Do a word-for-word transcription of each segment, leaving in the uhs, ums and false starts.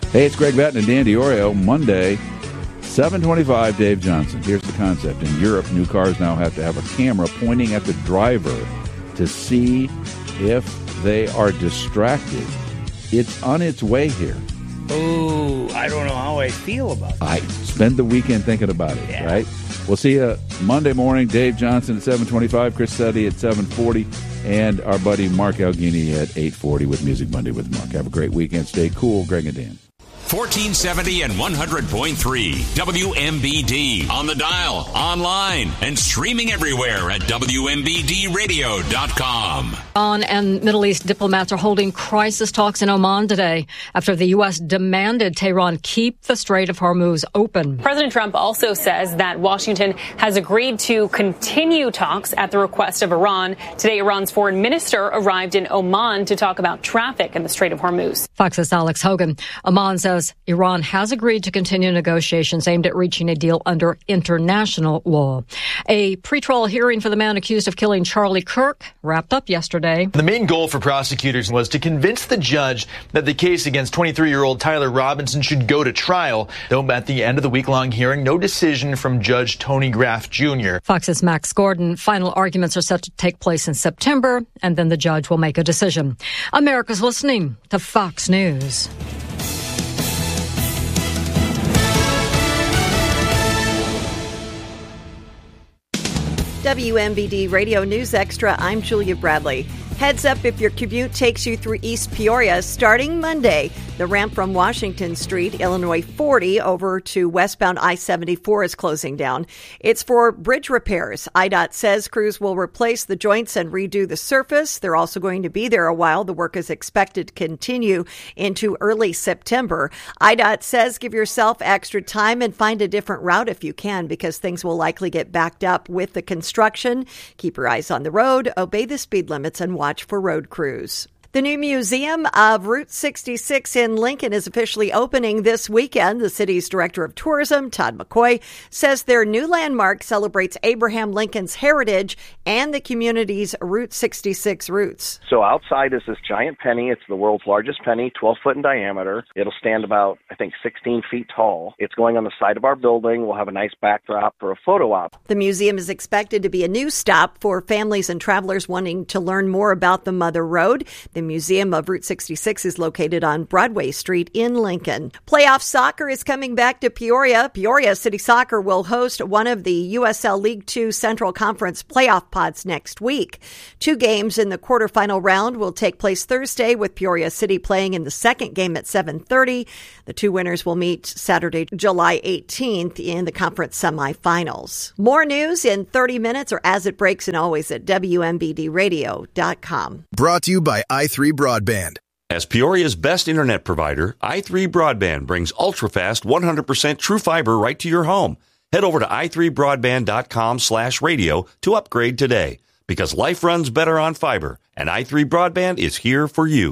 Hey, it's Greg Batten and Dan DiOrio. Monday, seven twenty-five, Dave Johnson. Here's the concept. In Europe, new cars now have to have a camera pointing at the driver to see if they are distracted. It's on its way here. Oh, I don't know how I feel about that. I spend the weekend thinking about it, yeah. right? We'll see you Monday morning. Dave Johnson at seven twenty-five, Chris Seddy at seven forty, and our buddy Mark Alghini at eight forty with Music Monday with Mark. Have a great weekend. Stay cool. Greg and Dan. fourteen seventy and one hundred point three W M B D on the dial, online, and streaming everywhere at W M B D radio dot com. Iran and Middle East diplomats are holding crisis talks in Oman today after the U S demanded Tehran keep the Strait of Hormuz open. President Trump also says that Washington has agreed to continue talks at the request of Iran. Today, Iran's foreign minister arrived in Oman to talk about traffic in the Strait of Hormuz. Fox's Alex Hogan. Oman says Iran has agreed to continue negotiations aimed at reaching a deal under international law. A pretrial hearing for the man accused of killing Charlie Kirk wrapped up yesterday. The main goal for prosecutors was to convince the judge that the case against twenty-three-year-old Tyler Robinson should go to trial, though at the end of the week-long hearing, no decision from Judge Tony Graff Junior Fox's Max Gordon. Final arguments are set to take place in September, and then the judge will make a decision. America's listening to Fox News. W M B D Radio News Extra, I'm Julia Bradley. Heads up if your commute takes you through East Peoria starting Monday. The ramp from Washington Street, Illinois forty, over to westbound I seventy-four is closing down. It's for bridge repairs. I DOT says crews will replace the joints and redo the surface. They're also going to be there a while. The work is expected to continue into early September. I DOT says give yourself extra time and find a different route if you can, because things will likely get backed up with the construction. Keep your eyes on the road, obey the speed limits, and watch for road crews. The new Museum of Route sixty-six in Lincoln is officially opening this weekend. The city's director of tourism, Todd McCoy, says their new landmark celebrates Abraham Lincoln's heritage and the community's Route sixty-six roots. So outside is this giant penny. It's the world's largest penny, twelve foot in diameter. It'll stand about, I think, sixteen feet tall. It's going on the side of our building. We'll have a nice backdrop for a photo op. The museum is expected to be a new stop for families and travelers wanting to learn more about the Mother Road. The Museum of Route sixty-six is located on Broadway Street in Lincoln. Playoff soccer is coming back to Peoria. Peoria City Soccer will host one of the U S L League Two Central Conference playoff pods next week. Two games in the quarterfinal round will take place Thursday, with Peoria City playing in the second game at seven thirty. The two winners will meet Saturday, July eighteenth in the conference semifinals. More news in thirty minutes or as it breaks, and always at W M B D radio dot com. Brought to you by i three Broadband. As Peoria's best internet provider, i three Broadband brings ultra-fast one hundred percent true fiber right to your home. Head over to i three broadband dot com slash radio to upgrade today, because life runs better on fiber, and i three Broadband is here for you.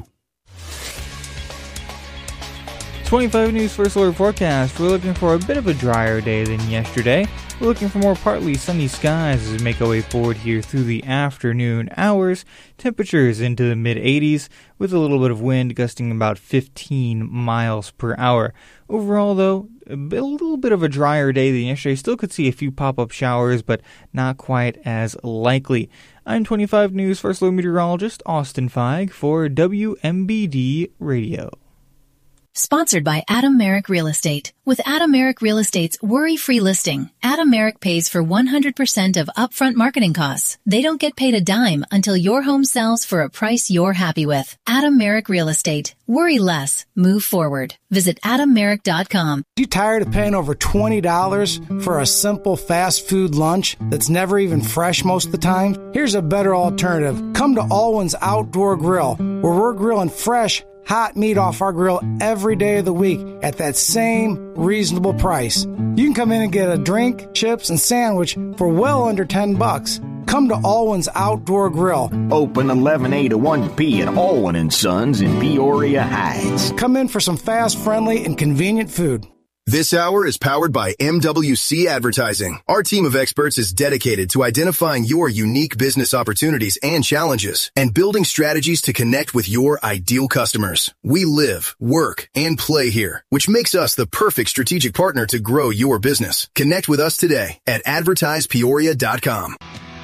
twenty-five News First Alert Forecast. We're looking for a bit of a drier day than yesterday. We're looking for more partly sunny skies as we make our way forward here through the afternoon hours. Temperatures into the mid eighties with a little bit of wind gusting about fifteen miles per hour. Overall, though, a, bit, a little bit of a drier day than yesterday. Still could see a few pop-up showers, but not quite as likely. I'm twenty-five News First Alert Meteorologist Austin Feig for W M B D Radio. Sponsored by Adam Merrick Real Estate. With Adam Merrick Real Estate's worry-free listing, Adam Merrick pays for one hundred percent of upfront marketing costs. They don't get paid a dime until your home sells for a price you're happy with. Adam Merrick Real Estate. Worry less. Move forward. Visit adam merrick dot com. You tired of paying over twenty dollars for a simple fast food lunch that's never even fresh most of the time? Here's a better alternative. Come to Alwyn's Outdoor Grill, where we're grilling fresh, hot meat off our grill every day of the week at that same reasonable price. You can come in and get a drink, chips, and sandwich for well under ten bucks. Come to Alwyn's Outdoor Grill. Open eleven A to one P at Alwyn and Sons in Peoria Heights. Come in for some fast, friendly, and convenient food. This hour is powered by M W C Advertising. Our team of experts is dedicated to identifying your unique business opportunities and challenges and building strategies to connect with your ideal customers. We live, work, and play here, which makes us the perfect strategic partner to grow your business. Connect with us today at advertise peoria dot com.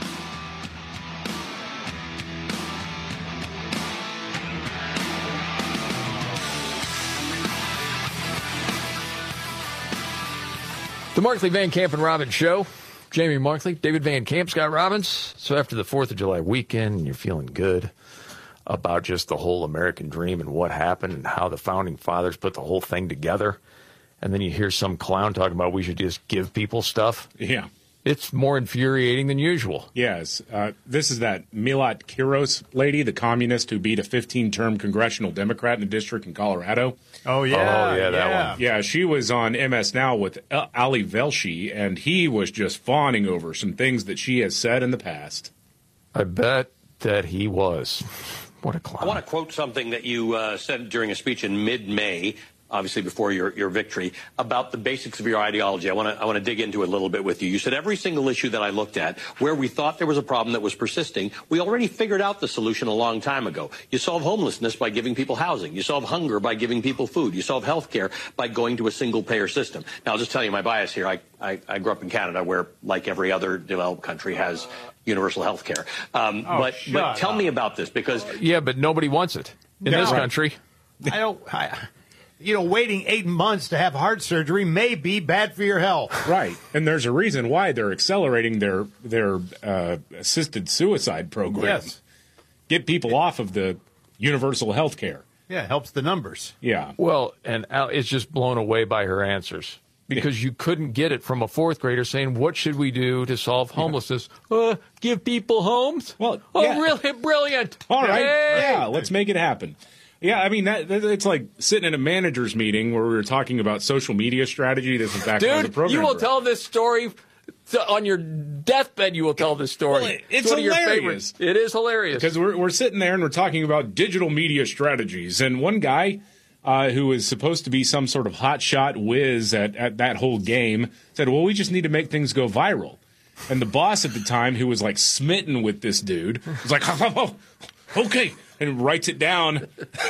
The Markley, Van Camp, and Robbins Show. Jamie Markley, David Van Camp, Scott Robbins. So after the fourth of July weekend, you're feeling good about just the whole American dream and what happened and how the Founding Fathers put the whole thing together. And then you hear some clown talking about we should just give people stuff. Yeah. It's more infuriating than usual. Yes. Uh, this is that Milat Kiros lady, the communist who beat a fifteen-term congressional Democrat in a district in Colorado. Oh, yeah. Oh, yeah, that yeah. one. Yeah, she was on M S Now with Ali Velshi, and he was just fawning over some things that she has said in the past. I bet that he was. What a clown. I want to quote something that you uh, said during a speech in mid-May, obviously before your, your victory, about the basics of your ideology. I want to I want to dig into it a little bit with you. You said every single issue that I looked at where we thought there was a problem that was persisting, we already figured out the solution a long time ago. You solve homelessness by giving people housing. You solve hunger by giving people food. You solve health care by going to a single-payer system. Now, I'll just tell you my bias here. I, I, I grew up in Canada where, like every other developed country, has universal health care. Um, oh, but, but tell up. me about this, because... Yeah, but nobody wants it in No. this Right. country. I don't... I, You know, waiting eight months to have heart surgery may be bad for your health. Right. And there's a reason why they're accelerating their their uh, assisted suicide program. Yes. Get people off of the universal health care. Yeah, it helps the numbers. Yeah. Well, and Al is just blown away by her answers because you couldn't get it from a fourth grader saying, what should we do to solve homelessness? Yeah. Uh, give people homes? Well, oh, yeah. really brilliant. All right. Hey. Yeah, let's make it happen. Yeah, I mean, that, that, it's like sitting in a manager's meeting where we were talking about social media strategy. This is back Dude, the program. you will tell this story to, on your deathbed. You will tell this story. Well, it, it's it's one hilarious. Of your favorites. It is hilarious. Because we're, we're sitting there and we're talking about digital media strategies. And one guy uh, who is supposed to be some sort of hotshot whiz at, at that whole game said, well, we just need to make things go viral. And the boss at the time, who was like smitten with this dude, was like, oh, okay. And writes it down.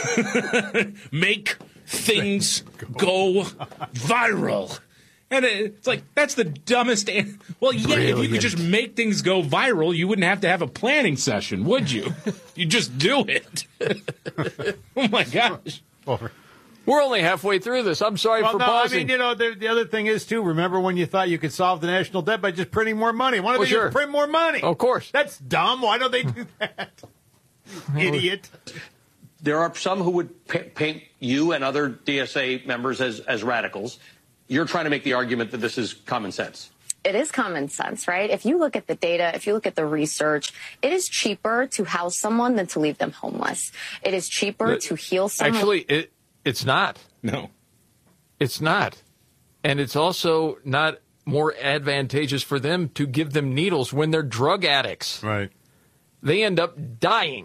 Make things go viral. And it's like, that's the dumbest. An- well, yeah, Brilliant. If you could just make things go viral, you wouldn't have to have a planning session, would you? You just do it. Oh, my gosh. We're only halfway through this. I'm sorry well, for no, pausing. I mean, you know, the, the other thing is, too, remember when you thought you could solve the national debt by just printing more money? Why don't well, they sure. just print more money? Of course. That's dumb. Why don't they do that? Idiot. There are some who would pa- paint you and other D S A members as, as radicals. You're trying to make the argument that this is common sense. It is common sense, right? If you look at the data, if you look at the research, it is cheaper to house someone than to leave them homeless. It is cheaper the, to heal someone. Actually, it, it's not. No. It's not. And it's also not more advantageous for them to give them needles when they're drug addicts. Right. They end up dying.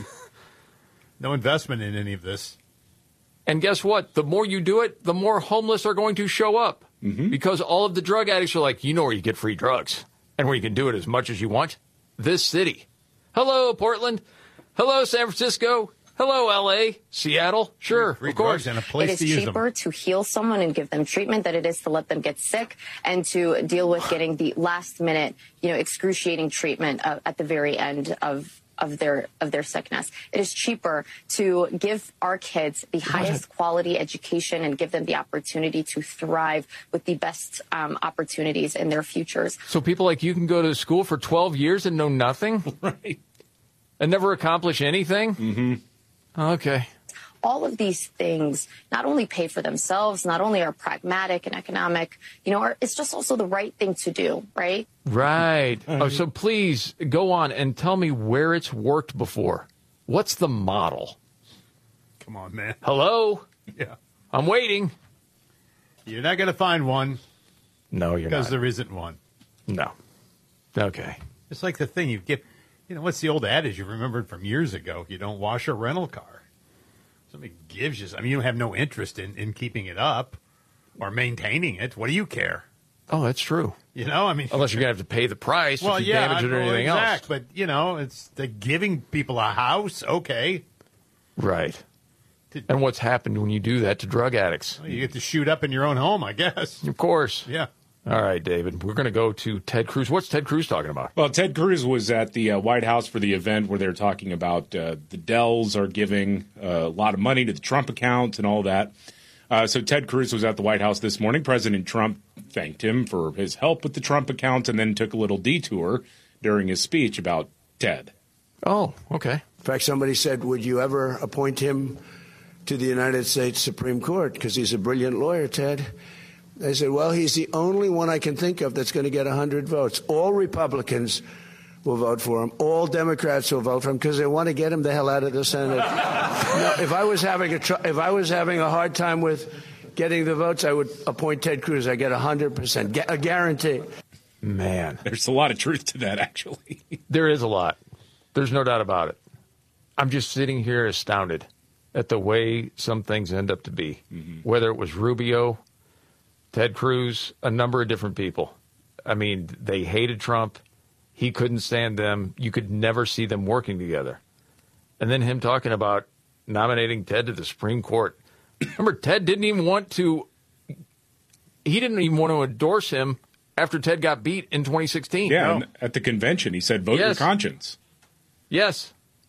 No investment in any of this. And guess what? The more you do it, the more homeless are going to show up. Mm-hmm. Because all of the drug addicts are like, you know where you get free drugs and where you can do it as much as you want? This city. Hello, Portland. Hello, San Francisco. Hello, L A, Seattle. Sure, free of course. And a place it is to use cheaper them. to heal someone and give them treatment than it is to let them get sick and to deal with getting the last minute, you know, excruciating treatment uh, at the very end of of their of their sickness. It is cheaper to give our kids the highest quality education and give them the opportunity to thrive with the best um, opportunities in their futures. So people like you can go to school for twelve years and know nothing? Right. And never accomplish anything? Mm-hmm. Okay. All of these things not only pay for themselves, not only are pragmatic and economic, you know, are, it's just also the right thing to do, right? Right. Oh, so please go on and tell me where it's worked before. What's the model? Come on, man. Hello? Yeah. I'm waiting. You're not going to find one. No, you're not. Because there isn't one. No. Okay. It's like the thing you get, you know, what's the old adage you remembered from years ago? You don't wash a rental car. Somebody gives you, I mean, you have no interest in, in keeping it up. Or maintaining it. What do you care? Oh, that's true. You know, I mean... Unless you're going to have to pay the price well, if you yeah, damage it or well, anything exact, else. But, you know, it's the giving people a house, okay. Right. And what's happened when you do that to drug addicts? Well, you get to shoot up in your own home, I guess. Of course. Yeah. All right, David. We're going to go to Ted Cruz. What's Ted Cruz talking about? Well, Ted Cruz was at the uh, White House for the event where they're talking about uh, the Dells are giving uh, a lot of money to the Trump account and all that. Uh, so Ted Cruz was at the White House this morning. President Trump thanked him for his help with the Trump account and then took a little detour during his speech about Ted. Oh, okay. In fact, somebody said, would you ever appoint him to the United States Supreme Court? Because he's a brilliant lawyer, Ted. I said, well, he's the only one I can think of that's going to get one hundred votes. All Republicans will vote for him. All Democrats will vote for him because they want to get him the hell out of the Senate. Now, if I was having a tr- if I was having a hard time with getting the votes, I would appoint Ted Cruz. I get one hundred percent, a guarantee. Man, there's a lot of truth to that, actually. There is a lot. There's no doubt about it. I'm just sitting here astounded at the way some things end up to be, mm-hmm. whether it was Rubio, Ted Cruz, a number of different people. I mean, they hated Trump. He couldn't stand them. You could never see them working together. And then him talking about nominating Ted to the Supreme Court. Remember, Ted didn't even want to, he didn't even want to endorse him after Ted got beat in twenty sixteen. Yeah, no. At the convention, he said, vote yes. your conscience. Yes.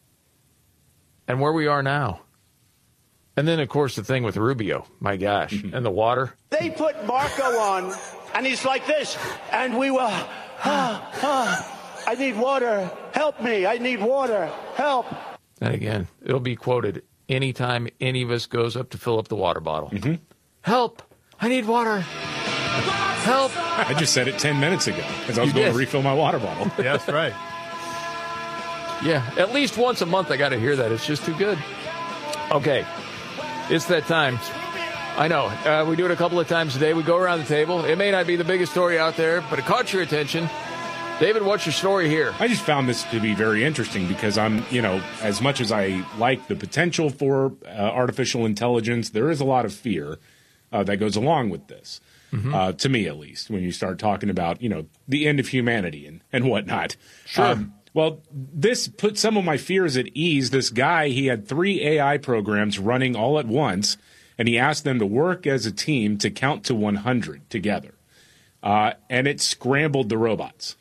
And where we are now. And then, of course, the thing with Rubio, my gosh, mm-hmm. and the water. They put Marco on, and he's like this, and we were, ah, ah, I need water, help me, I need water, help. And again, it'll be quoted anytime any of us goes up to fill up the water bottle. Mm-hmm. Help, I need water, help. I just said it ten minutes ago as I was you going did. to refill my water bottle. Yeah, that's right. Yeah, at least once a month I got to hear that. It's just too good. Okay. It's that time. I know. Uh, we do it a couple of times a day. We go around the table. It may not be the biggest story out there, but it caught your attention. David, what's your story here? I just found this to be very interesting because I'm, you know, as much as I like the potential for uh, artificial intelligence, there is a lot of fear uh, that goes along with this, mm-hmm. uh, to me at least, when you start talking about, you know, the end of humanity and, and whatnot. Sure. Um, Well, this put some of my fears at ease. This guy, he had three A I programs running all at once, and he asked them to work as a team to count to one hundred together. Uh, and it scrambled the robots.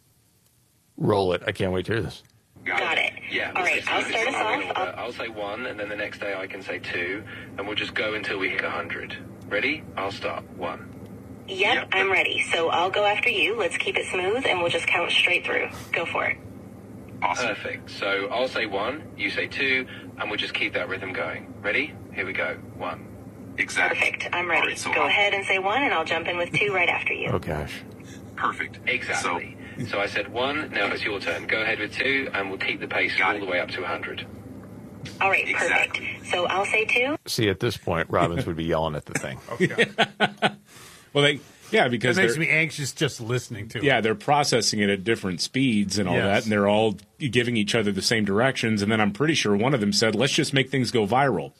Roll it. I can't wait to hear this. Got it. Yeah. All right, I'll start us off. I'll, I'll say one, and then the next day I can say two, and we'll just go until we hit one hundred. Ready? I'll start. One. Yep, yep, I'm ready. So I'll go after you. Let's keep it smooth, and we'll just count straight through. Go for it. Awesome. Perfect. So I'll say one, you say two, and we'll just keep that rhythm going. Ready? Here we go. One. Exactly. Perfect. I'm ready. Right, so go I'll... ahead and say one, and I'll jump in with two right after you. Oh, gosh. Perfect. Exactly. So, so I said one, now it's your turn. Go ahead with two, and we'll keep the pace all it. the way up to one hundred. All right, exactly. Perfect. So I'll say two. See, at this point, Robbins would be yelling at the thing. Okay. Well, they... Yeah, because it makes me anxious just listening to it. Yeah, they're processing it at different speeds and all yes. that, and they're all giving each other the same directions. And then I'm pretty sure one of them said, let's just make things go viral.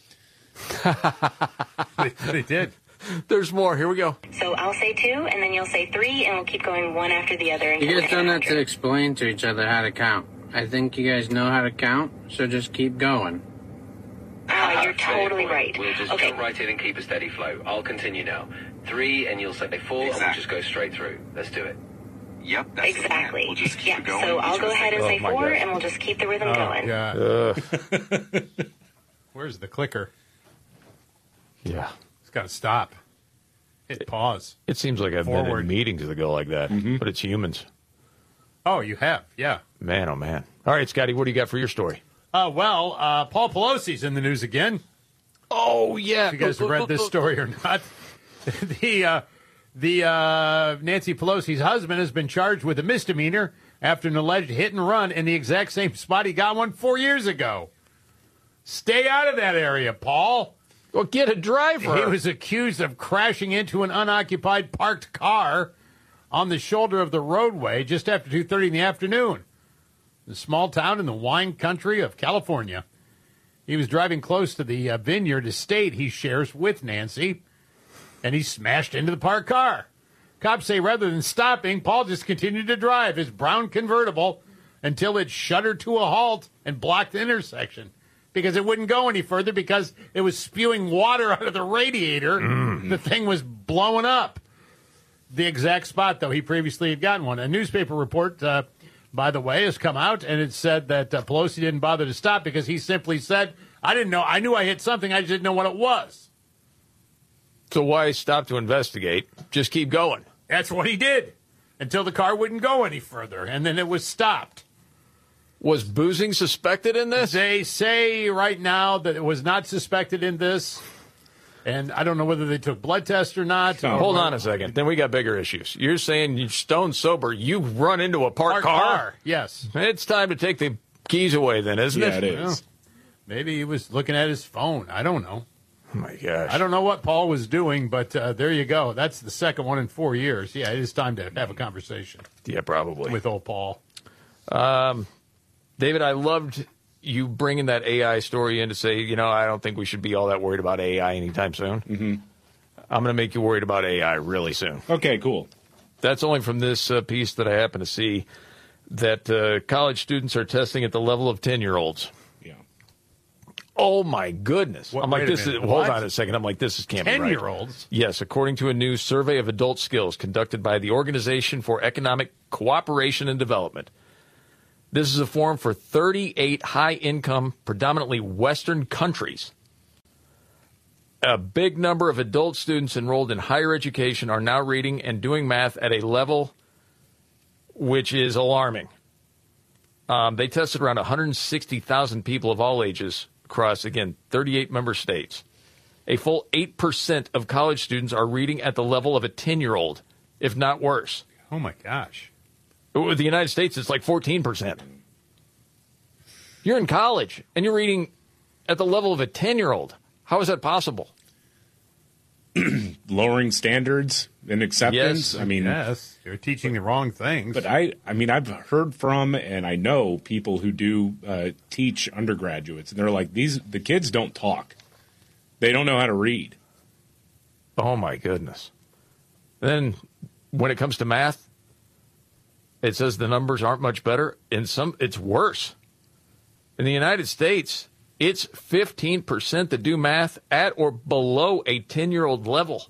they, they did. There's more. Here we go. So I'll say two, and then you'll say three, and we'll keep going one after the other. You guys don't have to explain to each other how to count. I think you guys know how to count, so just keep going. Uh, you're totally right. We'll just okay. jump right in and keep a steady flow. I'll continue now. Three, and you'll say four, exactly. and we'll just go straight through. Let's do it. Yep, that's exactly. We'll just keep yeah. going. So I'll go ahead and oh, say four, God. and we'll just keep the rhythm oh, going. God. Where's the clicker? Yeah. It's got to stop. Hit pause. It seems like I've Forward. been in meetings that go like that, mm-hmm. but it's humans. Oh, you have? Yeah. Man, oh, man. All right, Scotty, what do you got for your story? Uh, well, uh, Paul Pelosi's in the news again. Oh, yeah. If you guys have read this story or not. the uh, the uh, Nancy Pelosi's husband has been charged with a misdemeanor after an alleged hit and run in the exact same spot he got one four years ago. Stay out of that area, Paul. Well, get a driver. He was accused of crashing into an unoccupied parked car on the shoulder of the roadway just after two thirty in the afternoon. The small town in the wine country of California. He was driving close to the uh, vineyard estate he shares with Nancy. and he smashed into the parked car. Cops say rather than stopping, Paul just continued to drive his brown convertible until it shuddered to a halt and blocked the intersection because it wouldn't go any further because it was spewing water out of the radiator. Mm. The thing was blowing up. The exact spot, though, he previously had gotten one. A newspaper report, uh, by the way, has come out, and it said that uh, Pelosi didn't bother to stop because he simply said, I didn't know. I knew I hit something. I just didn't know what it was. So why stop to investigate? Just keep going. That's what he did until the car wouldn't go any further, and then it was stopped. Was boozing suspected in this? They say right now that it was not suspected in this, and I don't know whether they took blood tests or not. No, hold on a second. Then we got bigger issues. You're saying you're stone sober. You run into a parked, parked car? car? Yes. It's time to take the keys away then, isn't yeah, it? it is. Well, maybe he was looking at his phone. I don't know. Oh, my gosh. I don't know what Paul was doing, but uh, there you go. That's the second one in four years. Yeah, it is time to have a conversation. Yeah, probably. With old Paul. Um, David, I loved you bringing that A I story in to say, you know, I don't think we should be all that worried about A I anytime soon. Mm-hmm. I'm going to make you worried about A I really soon. Okay, cool. That's only from this uh, piece that I happen to see that uh, college students are testing at the level of ten-year-olds. Oh, my goodness. What, I'm like, this is, hold what? on a second. I'm like, this is can't be right. ten-year-olds? Yes, according to a new survey of adult skills conducted by the Organization for Economic Cooperation and Development. This is a forum for thirty-eight high-income, predominantly Western countries. A big number of adult students enrolled in higher education are now reading and doing math at a level which is alarming. Um, they tested around one hundred sixty thousand people of all ages across, again, thirty-eight member states. A full eight percent of college students are reading at the level of a ten-year-old, if not worse. Oh, my gosh. With the United States, it's like fourteen percent. You're in college, and you're reading at the level of a ten-year-old. How is that possible? Lowering standards and acceptance. Yes, I mean, yes, you're teaching the wrong things. But I, I mean, I've heard from and I know people who do uh, teach undergraduates, and they're like, these the kids don't talk, they don't know how to read. Oh my goodness! Then, when it comes to math, it says the numbers aren't much better. In some, it's worse. In the United States, it's fifteen percent that do math at or below a ten-year-old level.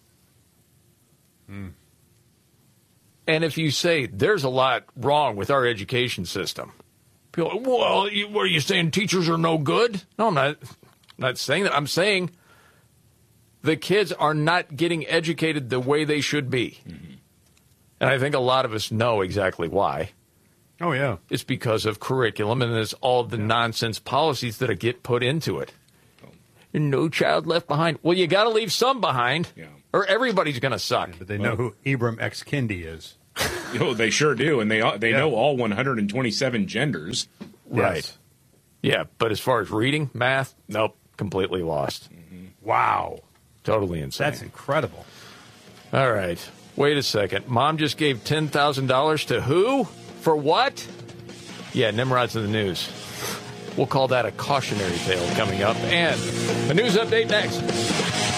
Hmm. And if you say there's a lot wrong with our education system, people are like, well, you, what are you saying, teachers are no good? No, I'm not, I'm not saying that. I'm saying the kids are not getting educated the way they should be. Mm-hmm. And I think a lot of us know exactly why. Oh, yeah. It's because of curriculum and there's all the yeah. nonsense policies that get put into it. No child left behind. Well, you got to leave some behind, yeah. or everybody's going to suck. Yeah, but they know well, who Ibram X. Kendi is. Oh, they sure do, and they they yeah. know all one hundred twenty-seven genders. Right. Yes. Yeah, but as far as reading, math, nope, completely lost. Mm-hmm. Wow. Totally insane. That's incredible. All right. Wait a second. Mom just gave ten thousand dollars to who? For what? Yeah, Nimrod's in the news. We'll call that a cautionary tale coming up. And a news update next.